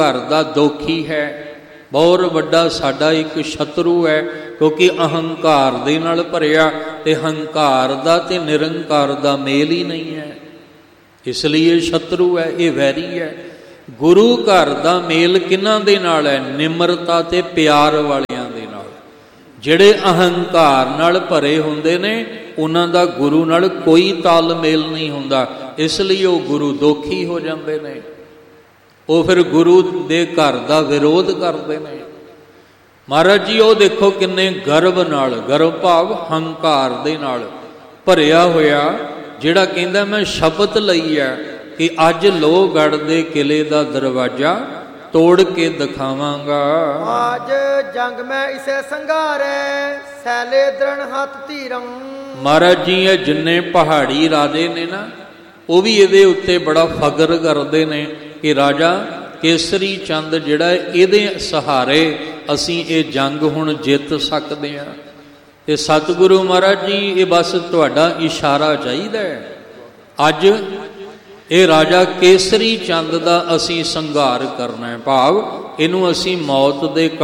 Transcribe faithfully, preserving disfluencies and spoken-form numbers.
ਘਰ ਦਾ ਦੋਖੀ ਹੈ, ਬਹੁਤ ਵੱਡਾ ਸਾਡਾ ਇੱਕ ਸ਼ਤਰੂ ਹੈ, ਕਿਉਂਕਿ ਅਹੰਕਾਰ ਦੇ ਨਾਲ ਭਰਿਆ, ਤੇ ਹੰਕਾਰ ਦਾ ਤੇ ਨਿਰੰਕਾਰ ਦਾ ਮੇਲ ਹੀ ਨਹੀਂ ਹੈ, ਇਸ ਲਈ ਇਹ ਸ਼ਤਰੂ ਹੈ, ਇਹ ਵੈਰੀ ਹੈ। ਗੁਰੂ ਘਰ ਦਾ ਮੇਲ ਕਿਹਨਾਂ ਦੇ ਨਾਲ ਹੈ? ਨਿਮਰਤਾ ਤੇ ਪਿਆਰ ਵਾਲਿਆਂ ਦੇ ਨਾਲ। ਜਿਹੜੇ ਅਹੰਕਾਰ ਨਾਲ ਭਰੇ ਹੁੰਦੇ ਨੇ ਉਹਨਾਂ ਦਾ ਗੁਰੂ ਨਾਲ ਕੋਈ ਤਾਲਮੇਲ ਨਹੀਂ ਹੁੰਦਾ, ਇਸ ਲਈ ਉਹ ਗੁਰੂ ਦੋਖੀ ਹੋ ਜਾਂਦੇ ਨੇ। ਉਹ ਫਿਰ ਗੁਰੂ ਦੇ ਘਰ ਦਾ ਵਿਰੋਧ ਕਰਦੇ ਨੇ। ਮਹਾਰਾਜ ਜੀ ਉਹ ਦੇਖੋ ਕਿੰਨੇ ਗਰਵ ਨਾਲ, ਗਰਵ ਭਾਵ ਹੰਕਾਰ ਦੇ ਨਾਲ ਭਰਿਆ ਹੋਇਆ, ਜਿਹੜਾ ਕਹਿੰਦਾ ਮੈਂ ਸ਼ਬਦ ਲਈ ਹੈ ਕਿ ਅੱਜ ਲੋਹਗੜ੍ਹ ਦੇ ਕਿਲੇ ਦਾ ਦਰਵਾਜ਼ਾ ਤੋੜ ਕੇ ਦਿਖਾਵਾਂਗਾ। ਅੱਜ ਜੰਗ ਮੈਂ ਇਸੇ ਸੰਘਾਰੇ, ਸੈਲੇ ਦ੍ਰਣ ਹੱਥ ਧੀਰਮ। ਮਹਾਰਾਜ ਜੀ ਇਹ ਜਿੰਨੇ ਪਹਾੜੀ ਰਾਜੇ ਨੇ ਨਾ, ਉਹ ਵੀ ਇਹਦੇ ਉੱਤੇ ਬੜਾ ਫਖਰ ਕਰਦੇ ਨੇ ਕਿ ਰਾਜਾ ਕੇਸਰੀ ਚੰਦ ਜਿਹੜਾ, ਇਹਦੇ ਸਹਾਰੇ ਅਸੀਂ ਇਹ ਜੰਗ ਹੁਣ ਜਿੱਤ ਸਕਦੇ ਹਾਂ। ਤੇ ਸਤਿਗੁਰੂ ਮਹਾਰਾਜ ਜੀ ਇਹ ਬਸ ਤੁਹਾਡਾ ਇਸ਼ਾਰਾ ਚਾਹੀਦਾ ਹੈ। ਅੱਜ ਇਹ ਰਾਜਾ ਕੇਸਰੀ ਚੰਦ ਦਾ ਅਸੀਂ ਸੰਘਾਰ ਕਰਨਾ ਹੈ, ਭਾਵ ਇਹਨੂੰ ਅਸੀਂ ਮੌਤ ਦੇ